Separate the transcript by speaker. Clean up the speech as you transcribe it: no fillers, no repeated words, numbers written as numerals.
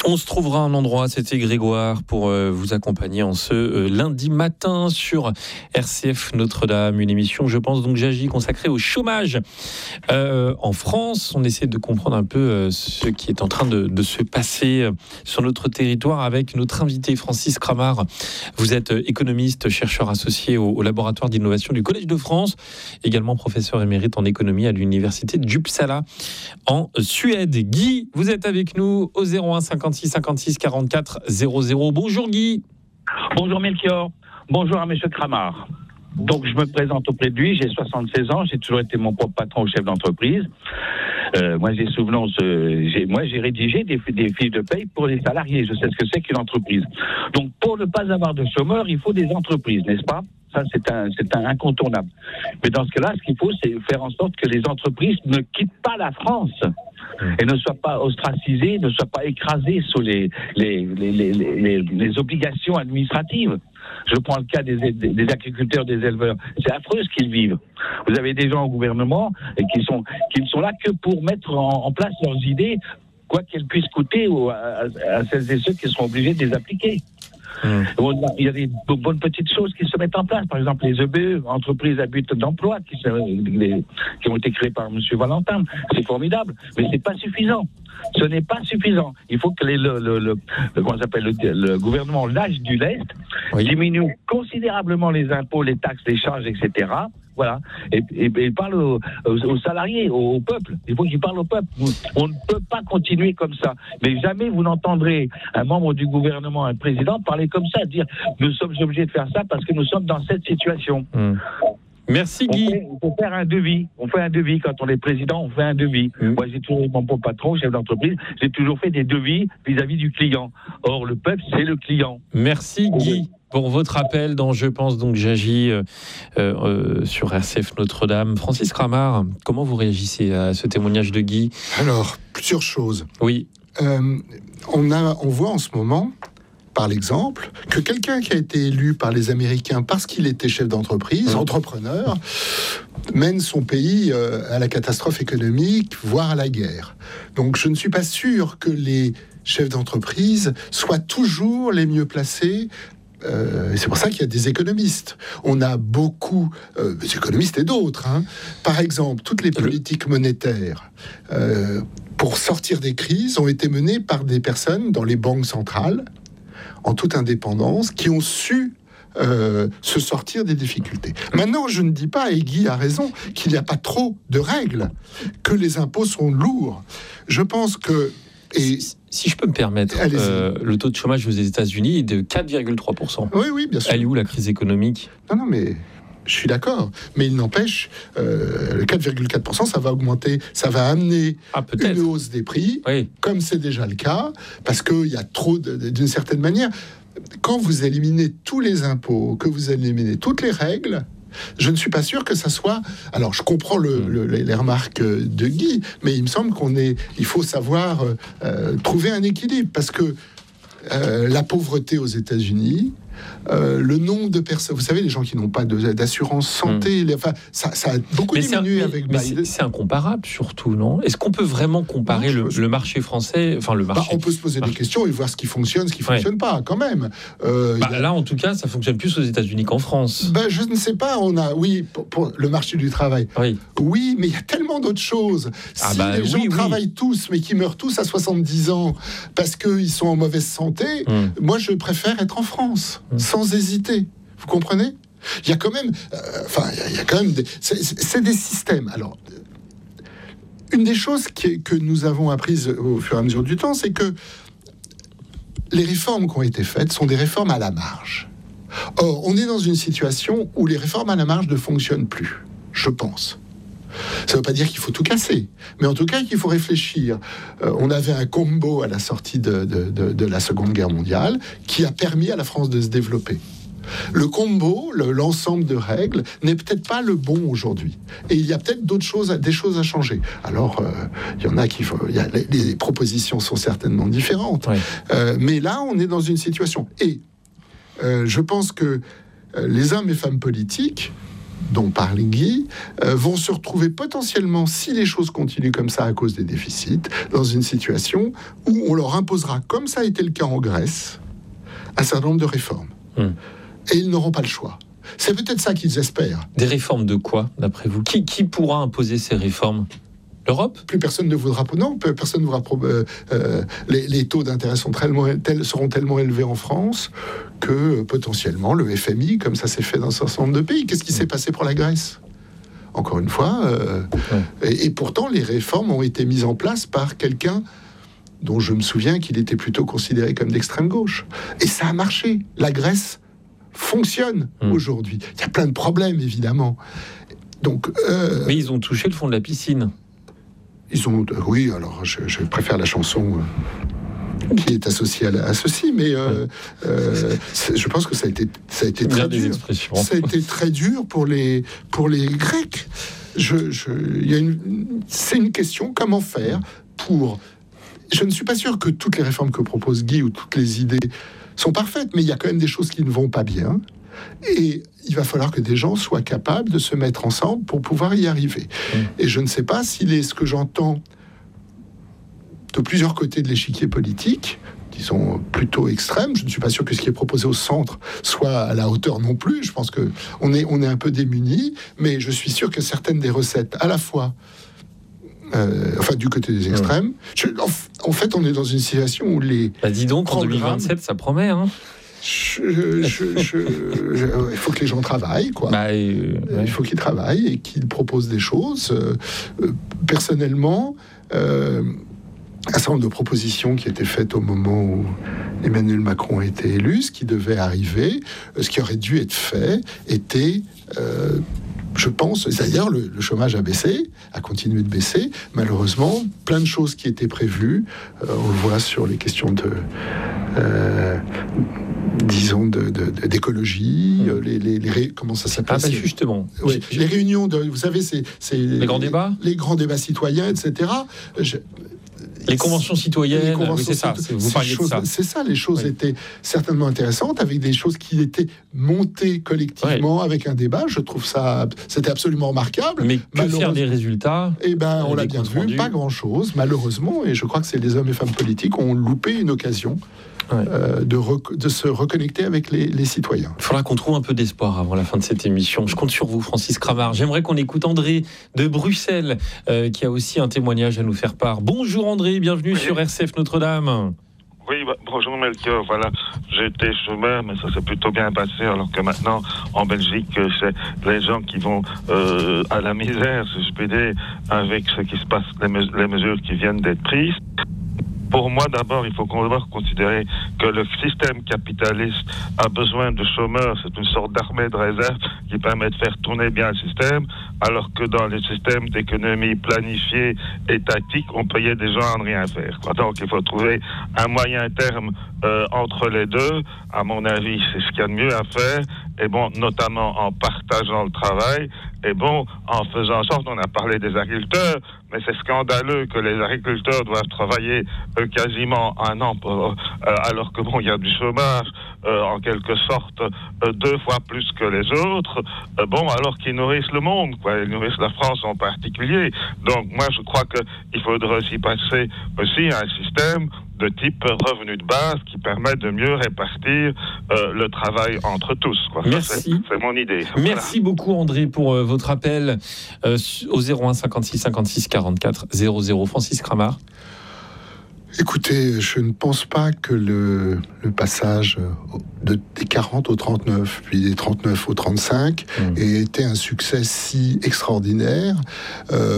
Speaker 1: On se trouvera un endroit, c'était Grégoire, pour vous accompagner en ce lundi matin sur RCF Notre-Dame, une émission, je pense, donc j'agis, consacrée au chômage en France. On essaie de comprendre un peu ce qui est en train de se passer sur notre territoire avec notre invité Francis Cramart. Vous êtes économiste, chercheur associé au laboratoire d'innovation du Collège de France, également professeur émérite en économie à l'université d'Uppsala en Suède. Guy, vous êtes avec nous au 01 56 56 44 00. Bonjour Guy.
Speaker 2: Bonjour Melchior. Bonjour à monsieur Cramart. Donc je me présente auprès de lui, j'ai 76 ans, j'ai toujours été mon propre patron au chef d'entreprise. Moi j'ai rédigé des fiches de paye pour les salariés, je sais ce que c'est qu'une entreprise. Donc pour ne pas avoir de chômeurs, il faut des entreprises, n'est-ce pas ? Ça, c'est un incontournable. Mais dans ce cas-là, ce qu'il faut, c'est faire en sorte que les entreprises ne quittent pas la France et ne soient pas ostracisées, ne soient pas écrasées sous les obligations administratives. Je prends le cas des agriculteurs, des éleveurs. C'est affreux ce qu'ils vivent. Vous avez des gens au gouvernement qui ne sont là que pour mettre en place leurs idées, quoi qu'elles puissent coûter à celles et ceux qui seront obligés de les appliquer. Il y a des bonnes petites choses qui se mettent en place. Par exemple, les EBE, entreprises à but d'emploi, qui ont été créées par M. Valentin. C'est formidable, mais c'est pas suffisant. Ce n'est pas suffisant. Il faut que le gouvernement lâche du lest, diminue considérablement les impôts, les taxes, les charges, etc. Voilà. Et parle aux salariés, au peuple. Il faut qu'il parle au peuple. On ne peut pas continuer comme ça. Mais jamais vous n'entendrez un membre du gouvernement, un président, parler comme ça, dire nous sommes obligés de faire ça parce que nous sommes dans cette situation.
Speaker 1: Merci Guy.
Speaker 2: On peut faire un devis. On fait un devis quand on est président. On fait un devis. Moi, j'ai toujours été mon propre patron, chef d'entreprise. J'ai toujours fait des devis vis-à-vis du client. Or, le peuple, c'est le client.
Speaker 1: Merci Guy pour votre appel dans Je pense donc j'agis sur RCF Notre-Dame. Francis Cramart, comment vous réagissez à ce témoignage de Guy ?
Speaker 3: Alors, plusieurs choses.
Speaker 1: Oui.
Speaker 3: On voit en ce moment, par l'exemple, que quelqu'un qui a été élu par les Américains parce qu'il était chef d'entreprise, entrepreneur, mène son pays à la catastrophe économique, voire à la guerre. Donc je ne suis pas sûr que les chefs d'entreprise soient toujours les mieux placés. C'est pour ça qu'il y a des économistes. On a beaucoup des économistes et d'autres. Par exemple, toutes les politiques monétaires pour sortir des crises ont été menées par des personnes dans les banques centrales, en toute indépendance, qui ont su se sortir des difficultés. Maintenant, je ne dis pas, et Guy a raison, qu'il n'y a pas trop de règles, que les impôts sont lourds. Je pense que...
Speaker 1: Si je peux me permettre, le taux de chômage aux États-Unis est de 4,3%.
Speaker 3: Oui, bien sûr.
Speaker 1: Elle est où la crise économique ?
Speaker 3: Non, mais... Je suis d'accord, mais il n'empêche, le 4,4%, ça va augmenter, ça va amener une hausse des prix, comme c'est déjà le cas, parce qu'il y a trop, d'une certaine manière, quand vous éliminez tous les impôts, que vous éliminez toutes les règles, je ne suis pas sûr que ça soit... Alors, je comprends les remarques de Guy, mais il me semble il faut savoir trouver un équilibre, parce que la pauvreté aux États-Unis, le nombre de personnes, vous savez, les gens qui n'ont pas d'assurance santé, ça a beaucoup diminué avec Biden.
Speaker 1: C'est incomparable surtout, non ? Est-ce qu'on peut vraiment comparer le marché français, le marché...
Speaker 3: on peut se poser des questions et voir ce qui fonctionne, ce qui fonctionne pas, quand même.
Speaker 1: Là, en tout cas, ça fonctionne plus aux États-Unis qu'en France.
Speaker 3: Je ne sais pas. Pour le marché du travail. Oui, mais il y a tellement d'autres choses. Si les gens travaillent tous, mais qui meurent tous à 70 ans parce qu'ils sont en mauvaise santé, moi, je préfère être en France. Sans hésiter, vous comprenez ? Il y a quand même, c'est des systèmes. Alors, une des choses que nous avons apprises au fur et à mesure du temps, c'est que les réformes qui ont été faites sont des réformes à la marge. Or, on est dans une situation où les réformes à la marge ne fonctionnent plus, je pense. Ça ne veut pas dire qu'il faut tout casser, mais en tout cas qu'il faut réfléchir. On avait un combo à la sortie de la Seconde Guerre mondiale qui a permis à la France de se développer. Le combo, l'ensemble de règles, n'est peut-être pas le bon aujourd'hui. Et il y a peut-être des choses à changer. Alors, il y en a les propositions sont certainement différentes. Mais là, on est dans une situation. Et je pense que les hommes et femmes politiques dont parle Guy, vont se retrouver potentiellement, si les choses continuent comme ça à cause des déficits, dans une situation où on leur imposera, comme ça a été le cas en Grèce, un certain nombre de réformes. Et ils n'auront pas le choix. C'est peut-être ça qu'ils espèrent.
Speaker 1: Des réformes de quoi, d'après vous ? Qui pourra imposer ces réformes ? L'Europe ?
Speaker 3: Plus personne ne voudra. Non, personne ne voudra. Les taux d'intérêt seront tellement élevés en France que potentiellement le FMI, comme ça s'est fait dans un certain nombre de pays. Qu'est-ce qui s'est passé pour la Grèce ? Encore une fois. Et pourtant, les réformes ont été mises en place par quelqu'un dont je me souviens qu'il était plutôt considéré comme d'extrême gauche. Et ça a marché. La Grèce fonctionne aujourd'hui. Il y a plein de problèmes, évidemment. Donc,
Speaker 1: mais ils ont touché le fond de la piscine.
Speaker 3: Oui, alors je préfère la chanson qui est associée à ceci, mais je pense que ça a été très dur. Ça a été très dur pour les Grecs. C'est une question, comment faire pour... Je ne suis pas sûr que toutes les réformes que propose Guy ou toutes les idées sont parfaites, mais il y a quand même des choses qui ne vont pas bien. Et il va falloir que des gens soient capables de se mettre ensemble pour pouvoir y arriver. Et je ne sais pas s'il est ce que j'entends de plusieurs côtés de l'échiquier politique, disons plutôt extrême. Je ne suis pas sûr que ce qui est proposé au centre soit à la hauteur non plus. Je pense qu'on est un peu démunis, mais je suis sûr que certaines des recettes, à la fois du côté des extrêmes, en fait, on est dans une situation où les...
Speaker 1: dis donc, en 2027, ça promet, hein.
Speaker 3: Il faut que les gens travaillent, quoi. Il faut qu'ils travaillent et qu'ils proposent des choses. Personnellement, un certain nombre de propositions qui étaient faites au moment où Emmanuel Macron a été élu, ce qui devait arriver, ce qui aurait dû être fait, était... je pense, d'ailleurs, le chômage a baissé, a continué de baisser. Malheureusement, plein de choses qui étaient prévues, on le voit sur les questions d'écologie, comment ça s'appelle ?
Speaker 1: Justement.
Speaker 3: Oui, les réunions vous savez, c'est
Speaker 1: les grands débats ?
Speaker 3: Les grands débats citoyens, etc.
Speaker 1: Les conventions citoyennes, c'est ça. Vous parliez de ça.
Speaker 3: C'est ça, les choses étaient certainement intéressantes, avec des choses qui étaient montées collectivement avec un débat. Je trouve ça, c'était absolument remarquable.
Speaker 1: Mais que faire des résultats ?
Speaker 3: On l'a bien vu, pas grand-chose, malheureusement. Et je crois que c'est les hommes et femmes politiques qui ont loupé une occasion de se reconnecter avec les citoyens.
Speaker 1: Il faudra qu'on trouve un peu d'espoir avant la fin de cette émission. Je compte sur vous, Francis Cramard. J'aimerais qu'on écoute André de Bruxelles, qui a aussi un témoignage à nous faire part. Bonjour André, bienvenue sur RCF Notre-Dame.
Speaker 4: Oui, bonjour Melchior, voilà, j'ai été chômeur, mais ça s'est plutôt bien passé, alors que maintenant, en Belgique, c'est les gens qui vont à la misère, si je puis dire, avec ce qui se passe, les mesures qui viennent d'être prises. Pour moi, d'abord, il faut considérer que le système capitaliste a besoin de chômeurs. C'est une sorte d'armée de réserve qui permet de faire tourner bien le système, alors que dans les systèmes d'économie planifiée et tactique, on payait des gens à ne rien faire. Donc, il faut trouver un moyen terme entre les deux. À mon avis, c'est ce qu'il y a de mieux à faire. Et bon, notamment en partageant le travail. Et bon, en faisant en sorte, on a parlé des agriculteurs, mais c'est scandaleux que les agriculteurs doivent travailler quasiment un an alors que bon, il y a du chômage en quelque sorte 2 fois plus que les autres. Alors qu'ils nourrissent le monde, quoi. Ils nourrissent la France en particulier. Donc moi, je crois qu'il faudrait aussi passer aussi à un système de type revenu de base qui permet de mieux répartir le travail entre tous, quoi.
Speaker 1: Merci.
Speaker 4: C'est mon idée.
Speaker 1: Merci beaucoup André pour votre appel au 01 56 56 44 00. Francis Cramard.
Speaker 3: Écoutez, je ne pense pas que le passage des 40 au 39, puis des 39 au 35, ait été un succès si extraordinaire.